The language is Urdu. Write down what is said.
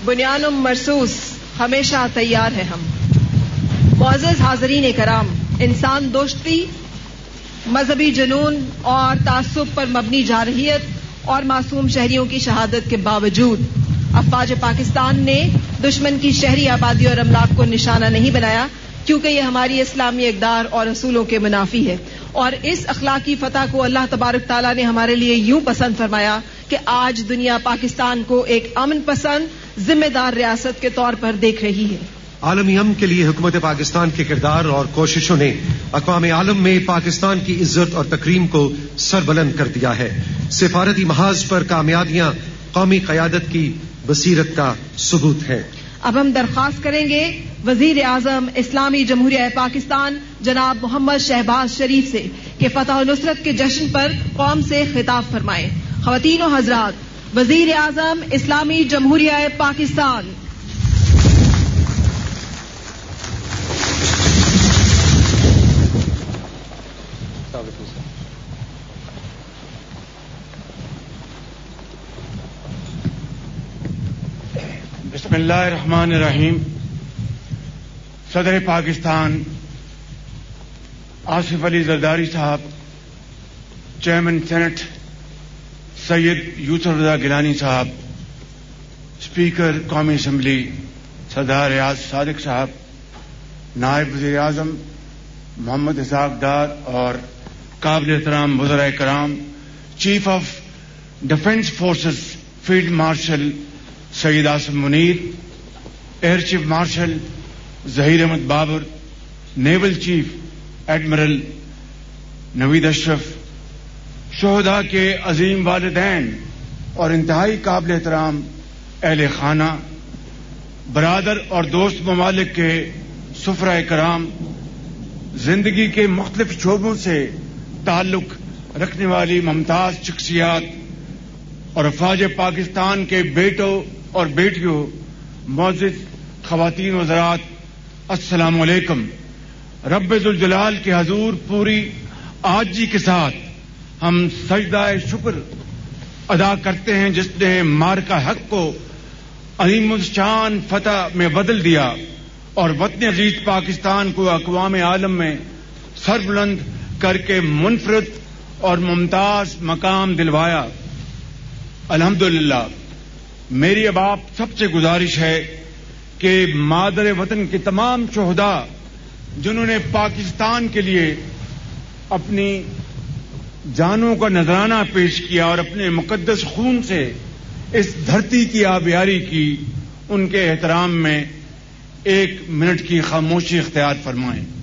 بنیان مرصوص ہمیشہ تیار ہے ہم. معزز حاضرین کرام، انسان دوستی، مذہبی جنون اور تعصب پر مبنی جارحیت اور معصوم شہریوں کی شہادت کے باوجود افواج پاکستان نے دشمن کی شہری آبادی اور املاک کو نشانہ نہیں بنایا، کیونکہ یہ ہماری اسلامی اقدار اور اصولوں کے منافی ہے. اور اس اخلاقی فتح کو اللہ تبارک تعالیٰ نے ہمارے لیے یوں پسند فرمایا کہ آج دنیا پاکستان کو ایک امن پسند ذمہ دار ریاست کے طور پر دیکھ رہی ہے. عالمی امن کے لیے حکومت پاکستان کے کردار اور کوششوں نے اقوام عالم میں پاکستان کی عزت اور تکریم کو سربلند کر دیا ہے. سفارتی محاذ پر کامیابیاں قومی قیادت کی بصیرت کا ثبوت ہے. اب ہم درخواست کریں گے وزیر اعظم اسلامی جمہوریہ پاکستان جناب محمد شہباز شریف سے کہ فتح و نصرت کے جشن پر قوم سے خطاب فرمائیں. خواتین و حضرات، وزیر اعظم اسلامی جمہوریہ پاکستان. بسم اللہ الرحمن الرحیم. صدر پاکستان آصف علی زرداری صاحب، چیئرمین سینٹ سید یوسف رضا گیلانی صاحب، اسپیکر قومی اسمبلی سردار ریاض صادق صاحب، نائب وزیر اعظم محمد اسحاق ڈار اور قابل احترام وزراء کرام، chief of defence forces field marshal Saeed Asim Munir, air chief marshal Zaheer Ahmad Babar, naval chief admiral نوید اشرف، شہداء کے عظیم والدین اور انتہائی قابل احترام اہل خانہ، برادر اور دوست ممالک کے سفراء کرام، زندگی کے مختلف شعبوں سے تعلق رکھنے والی ممتاز شخصیات اور افواج پاکستان کے بیٹوں اور بیٹیوں، معزز خواتین و حضرات، السلام علیکم. رب ذوالجلال کے حضور پوری عاجزی کے ساتھ ہم سجدہ شکر ادا کرتے ہیں جس نے معرکہ حق کو عظیم الشان فتح میں بدل دیا اور وطن عزیز پاکستان کو اقوام عالم میں سربلند کر کے منفرد اور ممتاز مقام دلوایا. الحمدللہ. میری اب آپ سب سے گزارش ہے کہ مادر وطن کے تمام شہداء جنہوں نے پاکستان کے لیے اپنی جانوں کا نذرانہ پیش کیا اور اپنے مقدس خون سے اس دھرتی کی آبیاری کی، ان کے احترام میں 1 منٹ کی خاموشی اختیار فرمائیں.